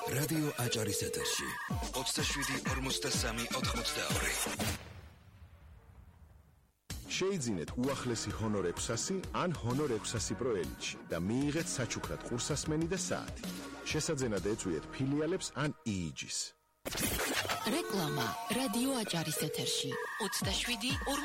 რადიო აჭარის ეთერში 27-43-82. შეიძინეთ უახლესი ჰონორ 600 ან ჰონორ 600 Pro Elite-ში და მიიღეთ საჩუქრად ყურსასმენი და საათი. შესაძენად ეწვიეთ ფილიალებს ან EEG-ს. რეკლამა რადიო აჭარის ეთერში 27